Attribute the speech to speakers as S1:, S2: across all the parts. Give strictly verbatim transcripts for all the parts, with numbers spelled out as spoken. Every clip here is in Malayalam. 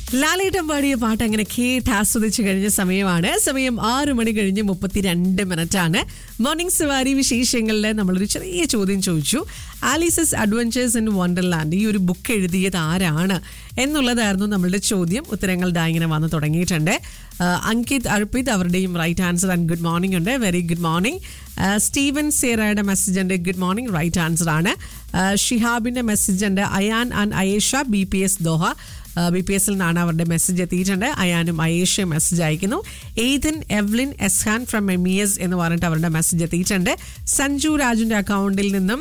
S1: ലാലേട്ടൻ പാടിയ പാട്ട് അങ്ങനെ കേട്ട് ആസ്വദിച്ചു കഴിഞ്ഞ സമയമാണ്. സമയം ആറു മണി കഴിഞ്ഞ് മുപ്പത്തിരണ്ട് മിനിറ്റ് ആണ്. മോർണിംഗ് സവാരി വിശേഷങ്ങളിൽ നമ്മളൊരു ചെറിയ ചോദ്യം ചോദിച്ചു. ആലീസസ് അഡ്വഞ്ചേഴ്സ് ഇൻ വണ്ടർലാൻഡ് ഈ ഒരു ബുക്ക് എഴുതിയത് ആരാണ് എന്നുള്ളതായിരുന്നു നമ്മളുടെ ചോദ്യം. ഉത്തരങ്ങൾ ദാ ഇങ്ങനെ വന്ന് തുടങ്ങിയിട്ടുണ്ട്. അങ്കിത് അർപ്പിത് അവരുടെയും right answer and good morning ഉണ്ട്. Very good morning. Steven സേറയുടെ message ഉണ്ട്, ഗുഡ് മോർണിംഗ്, റൈറ്റ് ആൻസർ ആണ്. ഷിഹാബിന്റെ മെസ്സേജ് ഉണ്ട്. Ayan and Ayesha B P S Doha, B P എസിൽ നിന്നാണ് അവരുടെ മെസ്സേജ് എത്തിയിട്ടുണ്ട്. അയാനും അയേഷയും മെസ്സേജ് അയക്കുന്നു. Ethan Evelyn Eshan from M E S എന്ന് പറഞ്ഞിട്ട് അവരുടെ മെസ്സേജ് എത്തിയിട്ടുണ്ട്. സഞ്ജു രാജുന്റെ അക്കൗണ്ടിൽ നിന്നും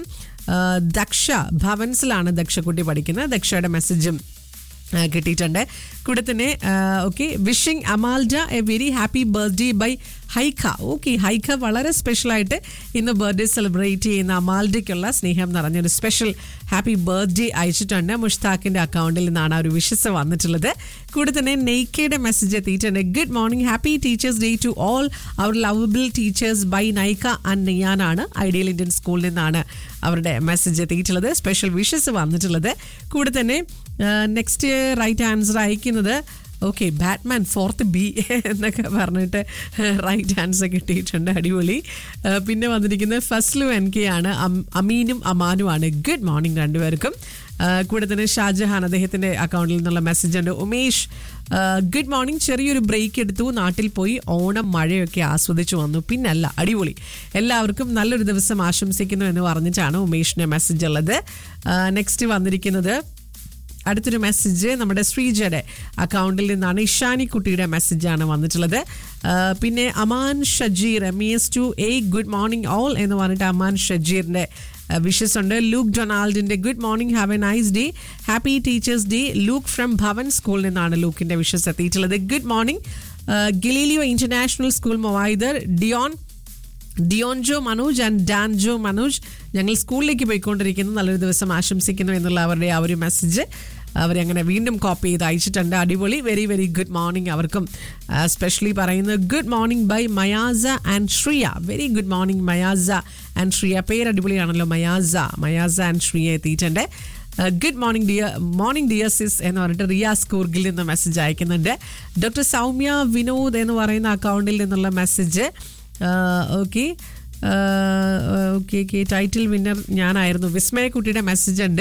S1: ദക്ഷ ഭവൻസിലാണ് ദക്ഷക്കുട്ടി പഠിക്കുന്നത്. ദക്ഷയുടെ മെസ്സേജും കിട്ടിയിട്ടുണ്ട്. കൂടെ തന്നെ okay wishing അമാൽഡ A very happy birthday by ഹൈഖ. Okay, ഹൈഖ വളരെ സ്പെഷ്യലായിട്ട് ഇന്ന് ബർത്ത്ഡേ സെലിബ്രേറ്റ് ചെയ്യുന്ന അമാൽഡയ്ക്കുള്ള സ്നേഹം നിറഞ്ഞൊരു സ്പെഷ്യൽ ഹാപ്പി ബർത്ത്ഡേ അയച്ചിട്ടുണ്ട്. മുഷ്താഖിന്റെ അക്കൗണ്ടിൽ നിന്നാണ് ആ ഒരു വിഷസ് വന്നിട്ടുള്ളത്. കൂടെ തന്നെ നെയ്ക്കയുടെ മെസ്സേജ് എത്തിയിട്ടുണ്ട്. Good morning, happy teachers day to all our lovable teachers by Nykaa and നെയ്യാനാണ്. Ideal Indian സ്കൂളിൽ നിന്നാണ് അവരുടെ മെസ്സേജ് എത്തിയിട്ടുള്ളത്, സ്പെഷ്യൽ വിഷസ് വന്നിട്ടുള്ളത്. കൂടെ തന്നെ നെക്സ്റ്റ് റൈറ്റ് ആൻസർ അയക്കുന്നത് ഓക്കെ ബാറ്റ്മാൻ ഫോർത്ത് ബി എന്നൊക്കെ പറഞ്ഞിട്ട് റൈറ്റ് ആൻസർ കിട്ടിയിട്ടുണ്ട്. അടിപൊളി. പിന്നെ വന്നിരിക്കുന്നത് ഫസ്ലു എൻ കെ ആണ്. അമീനും അമാനുമാണ്. ഗുഡ് മോർണിംഗ് രണ്ടുപേർക്കും. കൂടെ തന്നെ ഷാജഹാൻ അദ്ദേഹത്തിന്റെ അക്കൗണ്ടിൽ നിന്നുള്ള മെസ്സേജ് ഉണ്ട്. ഉമേഷ് ഗുഡ് മോർണിംഗ്, ചെറിയൊരു ബ്രേക്ക് എടുത്തു, നാട്ടിൽ പോയി ഓണം മഴയൊക്കെ ആസ്വദിച്ചു വന്നു, പിന്നല്ല അടിപൊളി, എല്ലാവർക്കും നല്ലൊരു ദിവസം ആശംസിക്കുന്നു എന്ന് പറഞ്ഞിട്ടാണ് ഉമേഷിന്റെ മെസ്സേജ് ഉള്ളത്. നെക്സ്റ്റ് വന്നിരിക്കുന്നത് അടുത്തൊരു മെസ്സേജ് നമ്മുടെ ശ്രീജയുടെ അക്കൗണ്ടിൽ നിന്നാണ്. ഇഷാനിക്കുട്ടിയുടെ മെസ്സേജാണ് വന്നിട്ടുള്ളത്. പിന്നെ Aman Shajeer M E S to A good morning all എന്ന് പറഞ്ഞിട്ട് അമാൻ ഷജീറിന്റെ വിഷസ് ഉണ്ട്. Luke ഡൊണാൾഡിന്റെ good morning, have A nice day, happy teachers day. Luke from Bhavan സ്കൂളിൽ നിന്നാണ് ലൂക്കിന്റെ വിഷസ് എത്തിയിട്ടുള്ളത്. Good morning. Galileo international school മൊവൈദർ Dion ഡിയോൻജോ Manoj and ഡാൻജോ Manoj, ഞങ്ങൾ സ്കൂളിലേക്ക് പോയിക്കൊണ്ടിരിക്കുന്നു, നല്ലൊരു ദിവസം ആശംസിക്കുന്നു എന്നുള്ള അവരുടെ ആ ഒരു മെസ്സേജ് അവരങ്ങനെ വീണ്ടും കോപ്പി ചെയ്ത് അയച്ചിട്ടുണ്ട്. അടിപൊളി, വെരി വെരി ഗുഡ് മോർണിംഗ് അവർക്കും സ്പെഷ്യലി പറയുന്നത്. Good morning by മയാസ and Shriya. Very good morning മയാസ and Shriya, പേര് അടിപൊളിയാണല്ലോ, മയാസ മയാസ ആൻഡ് ശ്രിയ എത്തിയിട്ടുണ്ട്. Good morning dear morning dear സിസ് എന്ന് പറഞ്ഞിട്ട് റിയാസ് കൂർഗിൽ നിന്ന് മെസ്സേജ് അയക്കുന്നുണ്ട്. ഡോക്ടർ സൗമ്യ വിനോദ് എന്ന് പറയുന്ന അക്കൗണ്ടിൽ നിന്നുള്ള message okay okay okay title winner ഞാനായിരുന്നു. വിസ്മയക്കുട്ടിയുടെ മെസ്സേജ് ഉണ്ട്.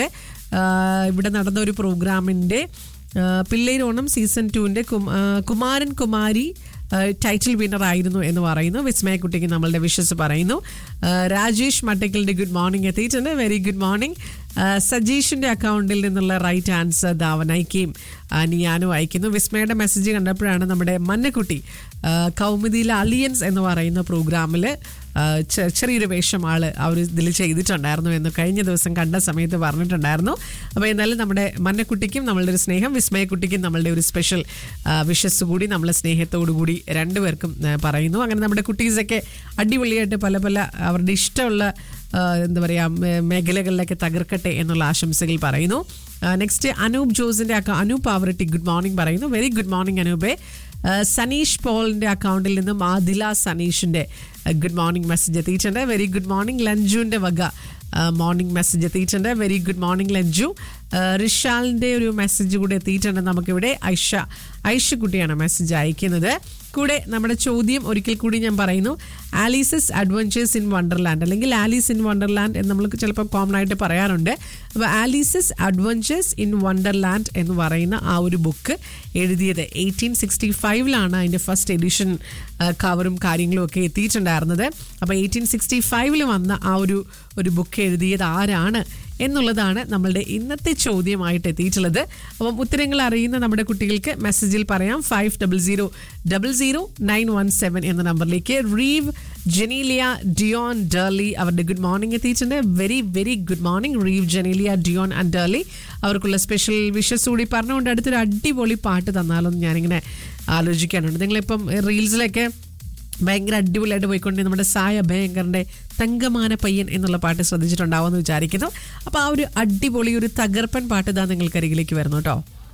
S1: ഇവിടെ നടന്ന ഒരു പ്രോഗ്രാമിൻ്റെ പിള്ളേരോണം സീസൺ ടുവിൻ്റെ കുമാരൻ കുമാരി ടൈറ്റിൽ വിന്നർ ആയിരുന്നു എന്ന് പറയുന്നു. വിസ്മയക്കുട്ടിക്ക് നമ്മളുടെ വിഷസ് പറയുന്നു. രാജേഷ് മട്ടക്കലിൻ്റെ ഗുഡ് മോർണിംഗ് എത്തിയിട്ടുണ്ട്. Very good morning. സജീഷിൻ്റെ അക്കൗണ്ടിൽ നിന്നുള്ള റൈറ്റ് ആൻസർ ധാവനയ്ക്കയും നിയാനും അയക്കുന്നു. വിസ്മയുടെ മെസ്സേജ് കണ്ടപ്പോഴാണ് നമ്മുടെ മന്നക്കുട്ടി കൗമുദിയിലെ അലിയൻസ് എന്ന് പറയുന്ന പ്രോഗ്രാമിൽ ചെറിയൊരു വേഷം ആള് അവർ ഇതിൽ ചെയ്തിട്ടുണ്ടായിരുന്നു എന്ന് കഴിഞ്ഞ ദിവസം കണ്ട സമയത്ത് പറഞ്ഞിട്ടുണ്ടായിരുന്നു. അപ്പോൾ എന്നാലും നമ്മുടെ മന്നക്കുട്ടിക്കും നമ്മളുടെ ഒരു സ്നേഹം, വിസ്മയക്കുട്ടിക്കും നമ്മളുടെ ഒരു സ്പെഷ്യൽ വിഷസ് കൂടി നമ്മൾ സ്നേഹത്തോടു കൂടി രണ്ടുപേർക്കും പറയുന്നു. അങ്ങനെ നമ്മുടെ കുട്ടീസൊക്കെ അടിപൊളിയായിട്ട് പല പല അവരുടെ ഇഷ്ടമുള്ള എന്താ പറയുക മേഖലകളിലൊക്കെ തകർക്കട്ടെ എന്നുള്ള ആശംസകൾ പറയുന്നു. നെക്സ്റ്റ് അനൂപ് ജോസിന്റെ അനൂപ് ആവറട്ടി ഗുഡ് മോർണിംഗ് പറയുന്നു. Very good morning അനൂപേ. സനീഷ് പോളിന്റെ അക്കൗണ്ടിൽ നിന്നും ആദില സനീഷിന്റെ ഗുഡ് മോർണിംഗ് മെസ്സേജ് എത്തിയിട്ടുണ്ട്. Very good morning. ലഞ്ജുവിന്റെ വക മോർണിംഗ് മെസ്സേജ് എത്തിയിട്ടുണ്ട്. Very good morning ലഞ്ജു. റിഷാലിന്റെ ഒരു മെസ്സേജ് കൂടെ എത്തിയിട്ടുണ്ട് നമുക്കിവിടെ. ഐഷ ഐഷ കുട്ടിയാണ് മെസ്സേജ് അയക്കുന്നത്. കൂടെ നമ്മുടെ ചോദ്യം ഒരിക്കൽ കൂടി ഞാൻ പറയുന്നു. ആലീസസ് അഡ്വഞ്ചേഴ്സ് ഇൻ വണ്ടർലാൻഡ് അല്ലെങ്കിൽ ആലീസ് ഇൻ വണ്ടർലാൻഡ് എന്ന് നമ്മൾ ചിലപ്പോൾ കോമൺ ആയിട്ട് പറയാറുണ്ട്. അപ്പോൾ ആലീസസ് അഡ്വഞ്ചേഴ്സ് ഇൻ വണ്ടർലാൻഡ് എന്ന് പറയുന്ന ആ ഒരു ബുക്ക് എഴുതിയത് എയ്റ്റീൻ സിക്സ്റ്റി ഫൈവിലാണ് അതിൻ്റെ ഫസ്റ്റ് എഡിഷൻ കവറും കാര്യങ്ങളും ഒക്കെ എത്തിയിട്ടുണ്ടായിരുന്നത്. അപ്പോൾ എയ്റ്റീൻ സിക്സ്റ്റി ഫൈവിൽ വന്ന ആ ഒരു ഒരു ബുക്ക് എഴുതിയത് ആരാണ് എന്നുള്ളതാണ് നമ്മളുടെ ഇന്നത്തെ ചോദ്യമായിട്ട് എത്തിയിട്ടുള്ളത്. അപ്പം ഉത്തരങ്ങൾ അറിയുന്ന നമ്മുടെ കുട്ടികൾക്ക് മെസ്സേജിൽ പറയാം. Five double zero double zero nine one seven എന്ന നമ്പറിലേക്ക്. റീവ് ജെനീലിയ ഡിയോൺ ഡേർലി അവരുടെ ഗുഡ് മോർണിംഗ് എത്തിയിട്ടുണ്ട്. Very very good morning റീവ് Genelia Dion and ഡേർലി. അവർക്കുള്ള സ്പെഷ്യൽ വിഷസ് കൂടി പറഞ്ഞുകൊണ്ട് അടുത്തൊരു അടിപൊളി പാട്ട് തന്നാലും ഞാനിങ്ങനെ ആലോചിക്കാനുണ്ട്. നിങ്ങളിപ്പം റീൽസിലൊക്കെ ഭയങ്കര അടിപൊളിയായിട്ട് പോയിക്കൊണ്ട് നമ്മുടെ സായ ഭയങ്കറിന്റെ തങ്കമാന പയ്യൻ എന്നുള്ള പാട്ട് ശ്രദ്ധിച്ചിട്ടുണ്ടാവുമെന്ന് വിചാരിക്കുന്നു. അപ്പോൾ ആ ഒരു അടിപൊളി ഒരു തകർപ്പൻ പാട്ട് ഇതാ നിങ്ങൾക്കരികിലേക്ക് വരുന്നു കേട്ടോ.